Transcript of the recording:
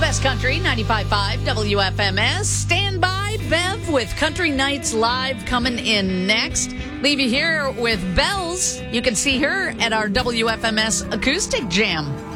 Best Country, 95.5 WFMS. Stand by, Bev, with Country Nights Live coming in next. Leave you here with Bells. You can see her at our WFMS Acoustic Jam.